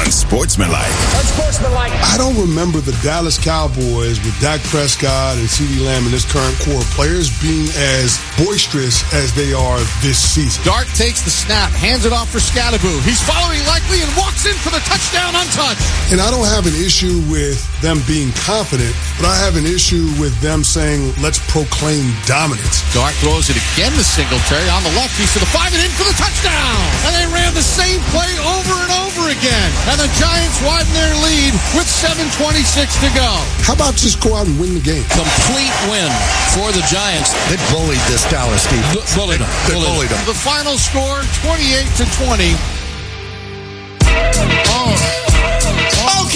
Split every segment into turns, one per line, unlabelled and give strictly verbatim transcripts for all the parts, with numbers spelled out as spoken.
Unsportsmanlike.
Unsportsmanlike.
I don't remember the Dallas Cowboys with Dak Prescott and CeeDee Lamb and this current core of players being as boisterous as they are this season.
Dart takes the snap, hands it off for Scalaboo. He's following likely and walks in for the touchdown untouched.
And I don't have an issue with them being confident, but I have an issue with them saying, let's proclaim dominance.
Dart throws it again to Singletary on the left. He's to the five and in for the touchdown. And they ran the same play over and over again. And the Giants widen their lead with seven twenty-six to go.
How about just go out and win the game?
Complete win for the Giants.
They bullied this Dallas team.
B- bullied them.
They bullied them.
The final score, twenty-eight to twenty.
Oh.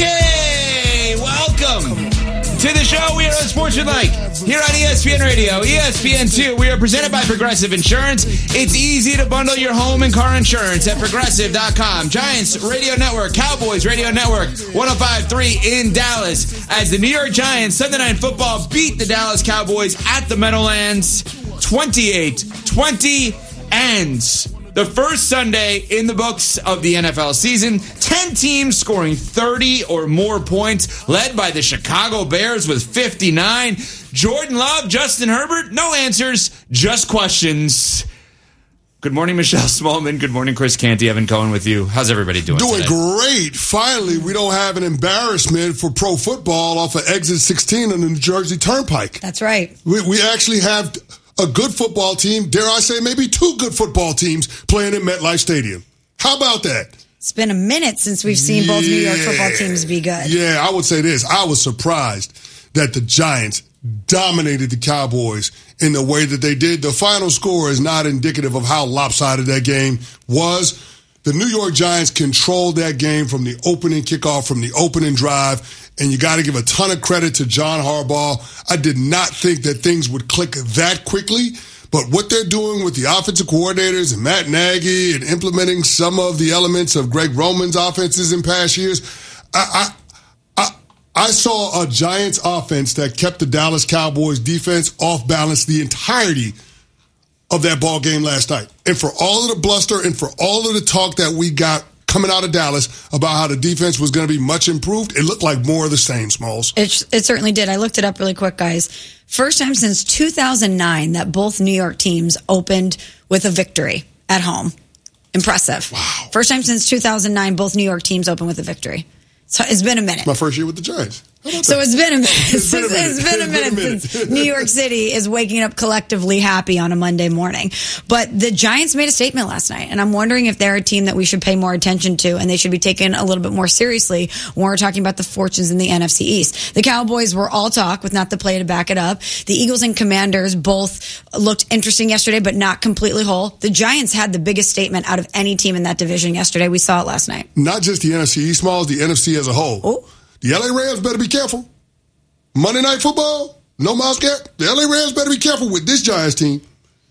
Okay, welcome to the show. We are on Sportsmanlike here on E S P N Radio, E S P N two. We are presented by Progressive Insurance. It's easy to bundle your home and car insurance at progressive dot com. Giants Radio Network, Cowboys Radio Network, one oh five point three in Dallas. As the New York Giants, Sunday Night Football, beat the Dallas Cowboys at the Meadowlands twenty-eight twenty. Ends the first Sunday in the books of the N F L season. Ten teams scoring thirty or more points, led by the Chicago Bears with fifty-nine. Jordan Love, Justin Herbert, no answers, just questions. Good morning, Michelle Smallman. Good morning, Chris Canty. Evan Cohen with you. How's everybody doing
Doing
today?
great. Finally, we don't have an embarrassment for pro football off of exit sixteen on the New Jersey Turnpike.
That's right.
We, we actually have a good football team, dare I say maybe two good football teams playing at MetLife Stadium. How about that?
It's been a minute since we've seen both New York football teams be good.
Yeah, I would say this. I was surprised that the Giants dominated the Cowboys in the way that they did. The final score is not indicative of how lopsided that game was. The New York Giants controlled that game from the opening kickoff, from the opening drive, and you got to give a ton of credit to John Harbaugh. I did not think that things would click that quickly, but what they're doing with the offensive coordinators and Matt Nagy and implementing some of the elements of Greg Roman's offenses in past years, I, I, I, I saw a Giants offense that kept the Dallas Cowboys defense off balance the entirety of that ball game last night. And for all of the bluster and for all of the talk that we got coming out of Dallas about how the defense was going to be much improved, it looked like more of the same, Smalls.
It, it certainly did. I looked it up really quick, guys. First time since two thousand nine that both New York teams opened with a victory at home. Impressive.
Wow.
First time since two thousand nine both New York teams opened with a victory. So it's been a minute.
My first year with the Giants.
So it's been a minute.
It's been a minute.
It's been a minute,
It's been a minute.
since New York City is waking up collectively happy on a Monday morning. But the Giants made a statement last night, and I'm wondering if they're a team that we should pay more attention to, and they should be taken a little bit more seriously when we're talking about the fortunes in the N F C East. The Cowboys were all talk with not the play to back it up. The Eagles and Commanders both looked interesting yesterday, but not completely whole. The Giants had the biggest statement out of any team in that division yesterday. We saw it last night.
Not just the N F C East, Smalls, the N F C as a whole.
Oh.
The L A Rams better be careful. Monday Night Football, no Miles Garrett. The L A Rams better be careful with this Giants team.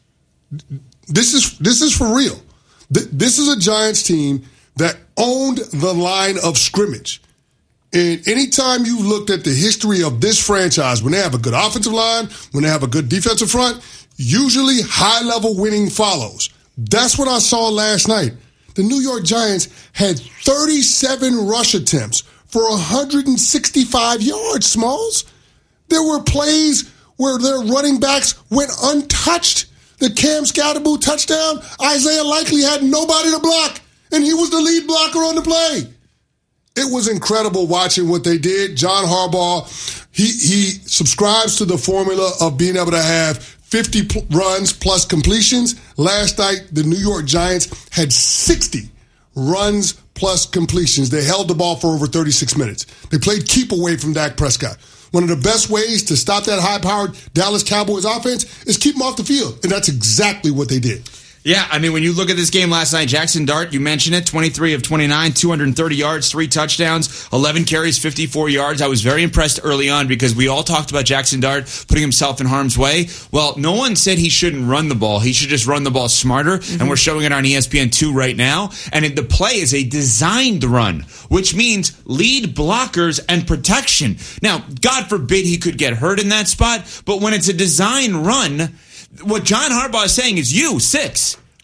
This is this is for real. This is a Giants team that owned the line of scrimmage. And anytime you looked at the history of this franchise, when they have a good offensive line, when they have a good defensive front, usually high-level winning follows. That's what I saw last night. The New York Giants had thirty-seven rush attempts for one hundred sixty-five yards, Smalls. There were plays where their running backs went untouched. The Cam Scalaboo touchdown, Isaiah Likely had nobody to block, and he was the lead blocker on the play. It was incredible watching what they did. John Harbaugh, he, he subscribes to the formula of being able to have fifty pl- runs plus completions. Last night, the New York Giants had sixty runs plus completions. They held the ball for over thirty-six minutes. They played keep away from Dak Prescott. One of the best ways to stop that high-powered Dallas Cowboys offense is keep them off the field, and that's exactly what they did.
Yeah, I mean, when you look at this game last night, Jackson Dart, you mentioned it, twenty-three of twenty-nine, two hundred thirty yards, three touchdowns, eleven carries, fifty-four yards. I was very impressed early on because we all talked about Jackson Dart putting himself in harm's way. Well, no one said he shouldn't run the ball. He should just run the ball smarter, mm-hmm. and we're showing it on E S P N two right now. And it, the play is a designed run, which means lead blockers and protection. Now, God forbid he could get hurt in that spot, but when it's a design run, what John Harbaugh is saying is, you, six,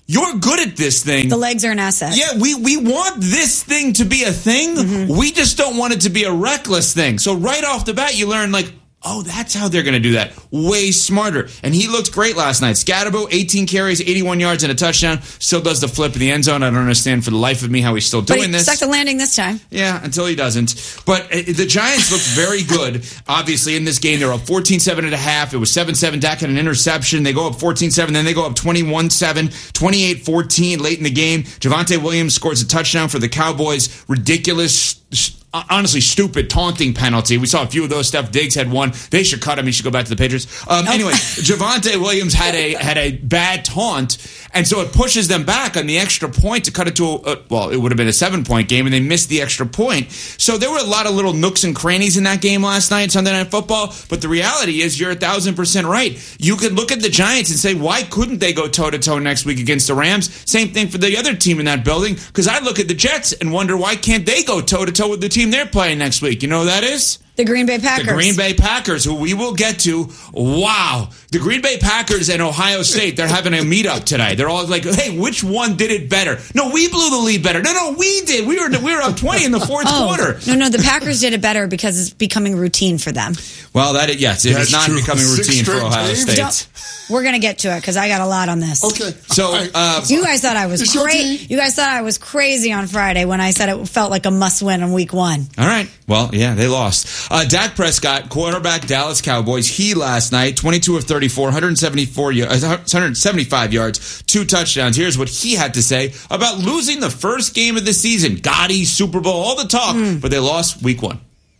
you're good at this thing.
The legs are an asset.
Yeah, we, we want this thing to be a thing. Mm-hmm. We just don't want it to be a reckless thing. So right off the bat, you learn, like, oh, that's how they're going to do that. Way smarter. And he looked great last night. Scatterbo, eighteen carries, eighty-one yards, and a touchdown. Still does the flip in the end zone. I don't understand for the life of me how he's still doing
but he
this.
Stuck the landing this time.
Yeah, until he doesn't. But uh, the Giants looked very good. Obviously, in this game, they were up fourteen seven at a half. It was seven seven. Dak had an interception. They go up fourteen seven. Then they go up twenty-one seven, twenty-eight fourteen late in the game. Javonte Williams scores a touchdown for the Cowboys. Ridiculous, honestly stupid taunting penalty. We saw a few of those. Steph Diggs had one. They should cut him. He should go back to the Patriots. Um, anyway, Javonte Williams had a had a bad taunt, and so it pushes them back on the extra point to cut it to a, a well, it would have been a seven-point game, and they missed the extra point. So there were a lot of little nooks and crannies in that game last night, Sunday Night Football, but the reality is you're a thousand percent right. You could look at the Giants and say, why couldn't they go toe-to-toe next week against the Rams? Same thing for the other team in that building, because I look at the Jets and wonder, why can't they go toe-to-toe with the team they're playing next week? You know who that is?
The Green Bay Packers.
The Green Bay Packers, who we will get to. Wow. The Green Bay Packers and Ohio State, they're having a meetup today. They're all like, hey, which one did it better? No, we blew the lead better. No, no, we did. We were we were up twenty in the fourth
oh,
quarter.
No, no, the Packers did it better because it's becoming routine for them.
Well, that yes, it
That's
is not
true.
becoming routine
Six
for Ohio
games?
State.
Don't, we're going to get to it because I got a lot on this.
Okay.
So, uh,
you guys thought I was
It's your
crazy.
team.
You guys thought I was crazy on Friday when I said it felt like a must-win on week one.
All right. Well, yeah, they lost. Uh, Dak Prescott, quarterback, Dallas Cowboys. He last night, twenty-two of thirty-four, one seventy-four, one seventy-five yards, two touchdowns. Here's what he had to say about losing the first game of the season. Gotti, Super Bowl, all the talk, mm. but they lost week one.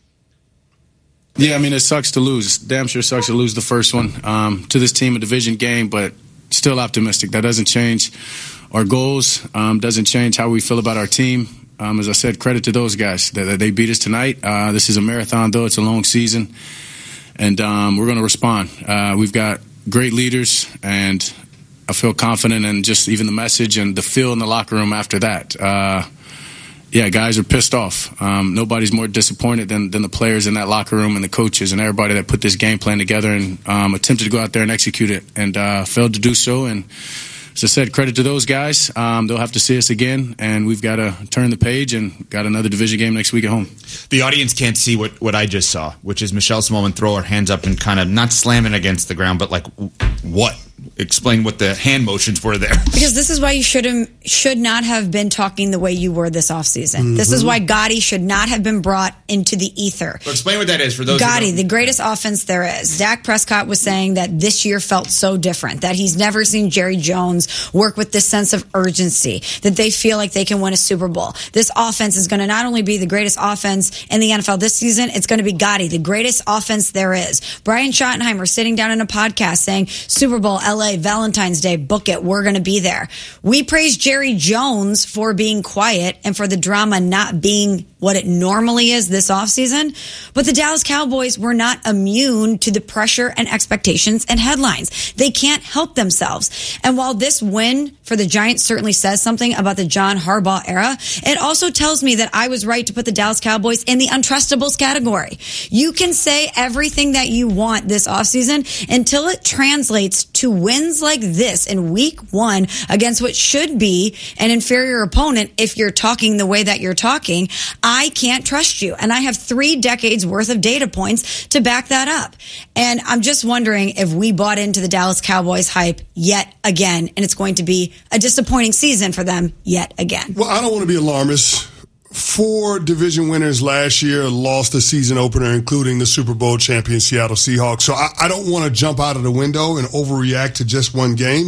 Yeah, I mean, it sucks to lose. Damn sure sucks to lose the first one um, to this team, a division game, but still optimistic. That doesn't change our goals, um, doesn't change how we feel about our team. Um, as I said, credit to those guys that they beat us tonight. Uh, this is a marathon, though. It's a long season, and um, we're going to respond. Uh, we've got great leaders, and I feel confident in just even the message and the feel in the locker room after that. Uh, yeah, guys are pissed off. Um, nobody's more disappointed than, than the players in that locker room and the coaches and everybody that put this game plan together and um, attempted to go out there and execute it and uh, failed to do so. And as I said, credit to those guys. Um, they'll have to see us again, and we've got to turn the page and got another division game next week at home.
The audience can't see what, what I just saw, which is Michelle Smallman throw her hands up and kind of not slamming against the ground, but like, what? Explain what the hand motions were there.
Because this is why you should should not have been talking the way you were this offseason. Mm-hmm. This is why Gotti should not have been brought into the ether.
Well, explain what that is for those who
Gotti,
don't.
the greatest offense there is. Dak Prescott was saying that this year felt so different, that he's never seen Jerry Jones work with this sense of urgency, that they feel like they can win a Super Bowl. This offense is going to not only be the greatest offense in the N F L this season, it's going to be Gotti, the greatest offense there is. Brian Schottenheimer sitting down in a podcast saying, Super Bowl, L A, Valentine's Day, book it, we're going to be there. We praise Jerry Jones for being quiet and for the drama not being what it normally is this offseason, but the Dallas Cowboys were not immune to the pressure and expectations and headlines. They can't help themselves. And while this win for the Giants certainly says something about the John Harbaugh era, it also tells me that I was right to put the Dallas Cowboys in the untrustables category. You can say everything that you want this offseason until it translates to wins like this in week one against what should be an inferior opponent. If you're talking the way that you're talking, I can't trust you. And I have three decades worth of data points to back that up. And I'm just wondering if we bought into the Dallas Cowboys hype yet again, and it's going to be a disappointing season for them yet again.
Well, I don't want to be alarmist. Four division winners last year lost the season opener, including the Super Bowl champion Seattle Seahawks. So I, I don't want to jump out of the window and overreact to just one game.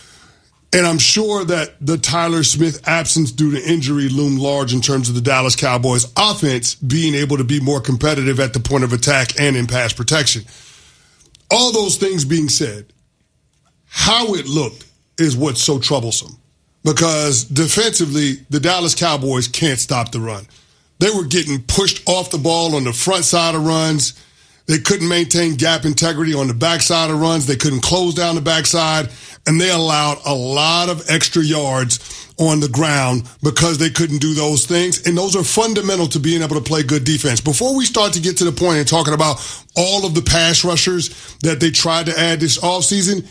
And I'm sure that the Tyler Smith absence due to injury loomed large in terms of the Dallas Cowboys offense being able to be more competitive at the point of attack and in pass protection. All those things being said, how it looked is what's so troublesome. Because defensively, the Dallas Cowboys can't stop the run. They were getting pushed off the ball on the front side of runs. They couldn't maintain gap integrity on the backside of runs. They couldn't close down the backside. And they allowed a lot of extra yards on the ground because they couldn't do those things. And those are fundamental to being able to play good defense. Before we start to get to the point and talking about all of the pass rushers that they tried to add this offseason,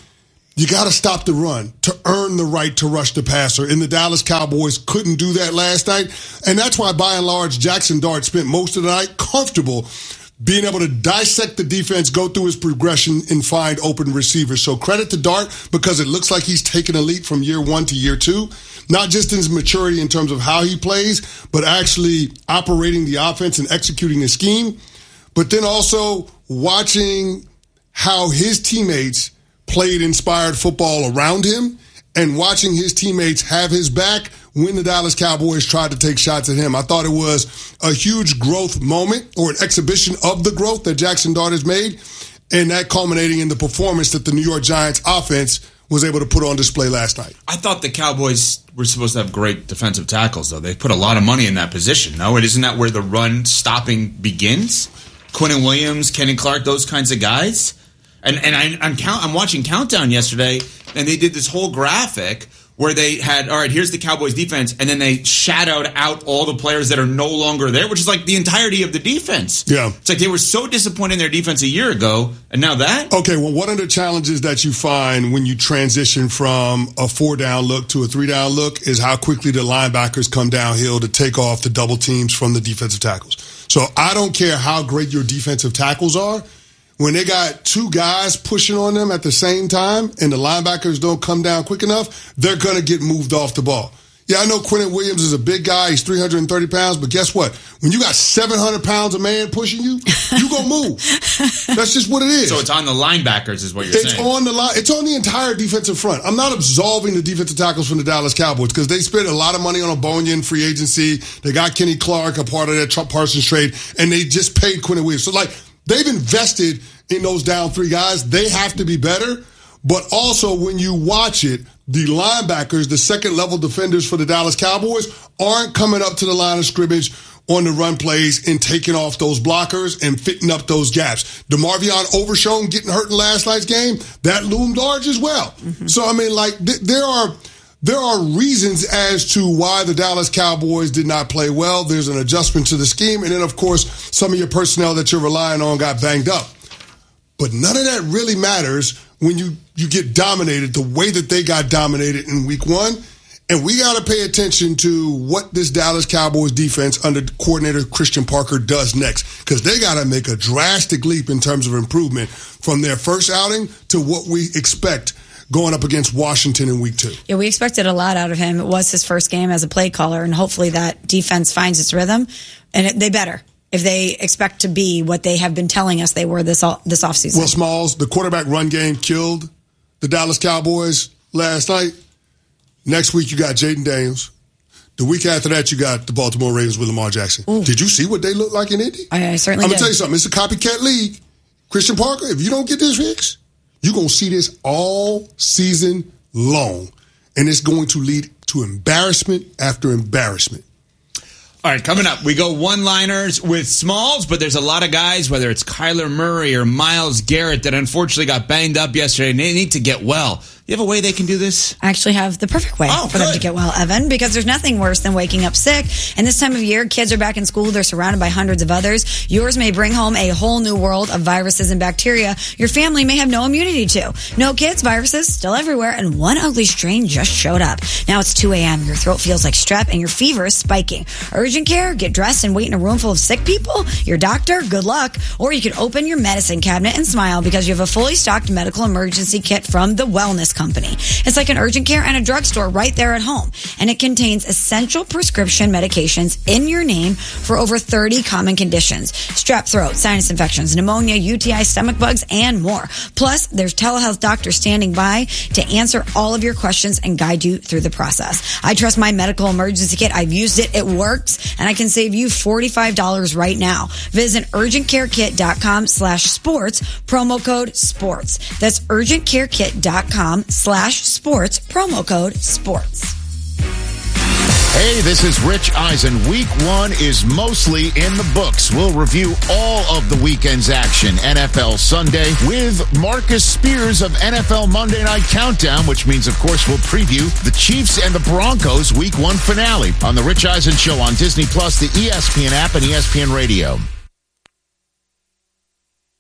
You got to stop the run to earn the right to rush the passer. And the Dallas Cowboys couldn't do that last night. And that's why, by and large, Jackson Dart spent most of the night comfortable being able to dissect the defense, go through his progression, and find open receivers. So credit to Dart, because it looks like he's taken a leap from year one to year two. Not just in his maturity in terms of how he plays, but actually operating the offense and executing his scheme. But then also watching how his teammates played inspired football around him, and watching his teammates have his back when the Dallas Cowboys tried to take shots at him. I thought it was a huge growth moment, or an exhibition of the growth that Jackson Dart has made, and that culminating in the performance that the New York Giants offense was able to put on display last night.
I thought the Cowboys were supposed to have great defensive tackles, though. They put a lot of money in that position, no? And isn't that where the run stopping begins? Quinnen Williams, Kenny Clark, those kinds of guys? And and I, I'm count, I'm watching Countdown yesterday, and they did this whole graphic where they had, all right, here's the Cowboys defense, and then they shadowed out all the players that are no longer there, which is like the entirety of the defense.
Yeah.
It's like they were so disappointed in their defense a year ago, and now that?
Okay, well, one of the challenges that you find when you transition from a four-down look to a three-down look is how quickly the linebackers come downhill to take off the double teams from the defensive tackles. So I don't care how great your defensive tackles are. When they got two guys pushing on them at the same time and the linebackers don't come down quick enough, they're going to get moved off the ball. Yeah, I know Quinnen Williams is a big guy. He's three hundred thirty pounds. But guess what? When you got seven hundred pounds of man pushing you, you going to move. That's just what it is.
So it's on the linebackers is what you're
it's
saying.
On the line. It's on the entire defensive front. I'm not absolving the defensive tackles from the Dallas Cowboys, because they spent a lot of money on Ogbonnia in free agency. They got Kenny Clark, a part of that Chuck Parsons trade, and they just paid Quinnen Williams. So, like, they've invested in those down three guys. They have to be better. But also, when you watch it, the linebackers, the second-level defenders for the Dallas Cowboys, aren't coming up to the line of scrimmage on the run plays and taking off those blockers and fitting up those gaps. DeMarvion Overshown getting hurt in last night's game, that loomed large as well. Mm-hmm. So, I mean, like, th- there are... There are reasons as to why the Dallas Cowboys did not play well. There's an adjustment to the scheme. And then, of course, some of your personnel that you're relying on got banged up. But none of that really matters when you, you get dominated the way that they got dominated in week one. And we got to pay attention to what this Dallas Cowboys defense under coordinator Christian Parker does next, because they got to make a drastic leap in terms of improvement from their first outing to what we expect going up against Washington in week two.
Yeah, we expected a lot out of him. It was his first game as a play caller, and hopefully that defense finds its rhythm. And it, they better, if they expect to be what they have been telling us they were this all, this offseason.
Well, Smalls, the quarterback run game killed the Dallas Cowboys last night. Next week, you got Jaden Daniels. The week after that, you got the Baltimore Ravens with Lamar Jackson.
Ooh.
Did you see what they look like in Indy?
I, I certainly
I'm
did.
going to tell you something. It's a copycat league. Christian Parker, if you don't get this fixed, you're going to see this all season long, and it's going to lead to embarrassment after embarrassment.
All right, coming up, we go one-liners with Smalls, but there's a lot of guys, whether it's Kyler Murray or Myles Garrett, that unfortunately got banged up yesterday, and they need to get well. You have a way they can do this?
I actually have the perfect way
oh,
for
good.
them to get well, Evan, because there's nothing worse than waking up sick. And this time of year, kids are back in school. They're surrounded by hundreds of others. Yours may bring home a whole new world of viruses and bacteria your family may have no immunity to. No kids, viruses still everywhere, and one ugly strain just showed up. Now it's two a.m. Your throat feels like strep, and your fever is spiking. Urgent care, get dressed and wait in a room full of sick people? Your doctor, good luck. Or you can open your medicine cabinet and smile because you have a fully stocked medical emergency kit from the Wellness Company. It's like an urgent care and a drugstore right there at home. And it contains essential prescription medications in your name for over thirty common conditions. Strep throat, sinus infections, pneumonia, U T I, stomach bugs, and more. Plus, there's telehealth doctors standing by to answer all of your questions and guide you through the process. I trust my medical emergency kit. I've used it. It works. And I can save you forty-five dollars right now. Visit urgentcarekit.com slash sports, promo code sports. That's urgentcarekit.com slash sports, promo code sports.
Hey, this is Rich Eisen. Week one is mostly in the books. We'll review all of the weekend's action. N F L Sunday with Marcus Spears of N F L Monday Night Countdown, which means, of course, we'll preview the Chiefs and the Broncos week one finale on the Rich Eisen Show on Disney Plus, the E S P N app, and E S P N Radio.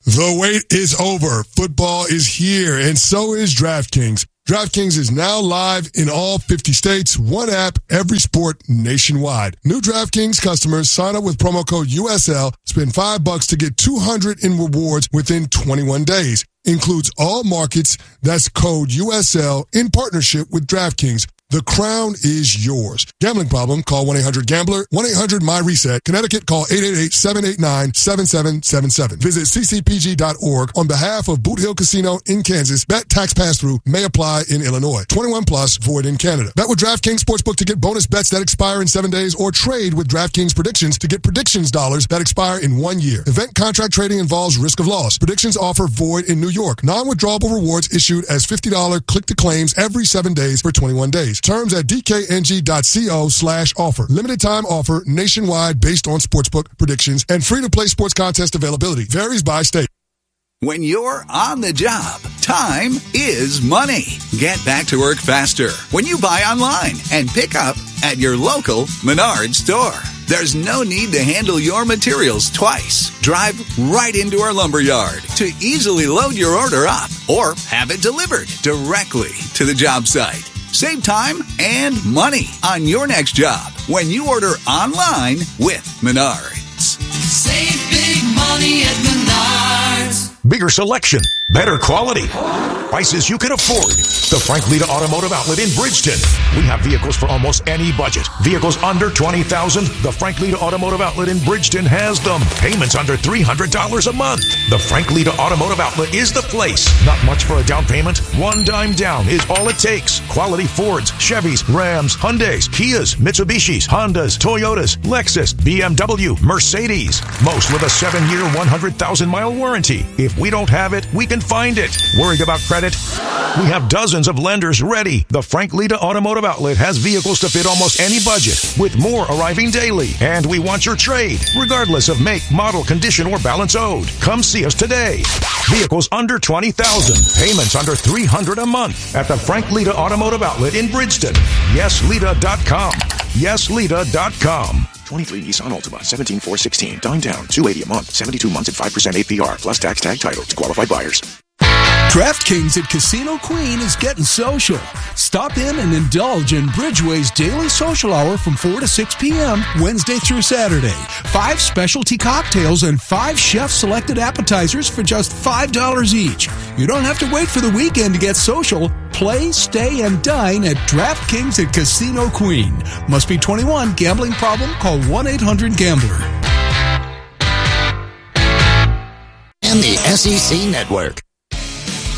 The wait is over. Football is here, and so is DraftKings. DraftKings is now live in all fifty states. One app, every sport nationwide. New DraftKings customers sign up with promo code U S L, spend five bucks to get two hundred in rewards within twenty-one days. Includes all markets. That's code U S L in partnership with DraftKings. The crown is yours. Gambling problem? Call one eight hundred gambler. one eight hundred my reset. Connecticut, call eight eight eight, seven eight nine, seven seven seven seven. Visit c c p g dot org on behalf of Boot Hill Casino in Kansas. Bet tax pass-through may apply in Illinois. twenty-one plus, void in Canada. Bet with DraftKings Sportsbook to get bonus bets that expire in seven days, or trade with DraftKings Predictions to get predictions dollars that expire in one year. Event contract trading involves risk of loss. Predictions offer void in New York. Non-withdrawable rewards issued as fifty dollars click-to-claims every seven days for twenty-one days. Terms at d k n g dot co slash offer. Limited time offer nationwide based on sportsbook predictions and free-to-play sports contest availability. Varies by state.
When you're on the job, time is money. Get back to work faster when you buy online and pick up at your local Menards store. There's no need to handle your materials twice. Drive right into our lumber yard to easily load your order up or have it delivered directly to the job site. Save time and money on your next job when you order online with Menards.
Save big money at Menards.
Bigger selection, better quality, prices you can afford. The Frank Lita Automotive Outlet in Bridgeton. We have vehicles for almost any budget. Vehicles under twenty thousand dollars. The Frank Lita Automotive Outlet in Bridgeton has them. Payments under three hundred dollars a month. The Frank Lita Automotive Outlet is the place. Not much for a down payment. One dime down is all it takes. Quality Fords, Chevys, Rams, Hyundais, Kias, Mitsubishis, Hondas, Toyotas, Lexus, B M W, Mercedes. Most with a seven-year, one hundred thousand mile warranty. If we don't have it, we can find it. Worried about credit? We have dozens of lenders ready. The Frank Lita Automotive Outlet has vehicles to fit almost any budget, with more arriving daily. And we want your trade, regardless of make, model, condition, or balance owed. Come see us today. Vehicles under twenty thousand dollars. Payments under three hundred dollars a month at the Frank Lita Automotive Outlet in Bridgeton. yes lita dot com. yes lita dot com.
twenty-three Nissan Altima, seventeen four sixteen. Dime down, two hundred eighty dollars a month, seventy-two months at five percent A P R, plus tax tag title to qualified buyers.
DraftKings at Casino Queen is getting social. Stop in and indulge in Bridgeway's daily social hour from four to six p.m. Wednesday through Saturday. Five specialty cocktails and five chef-selected appetizers for just five dollars each. You don't have to wait for the weekend to get social. Play, stay, and dine at DraftKings at Casino Queen. Must be twenty-one. Gambling problem? Call one eight hundred gambler.
And the S E C Network.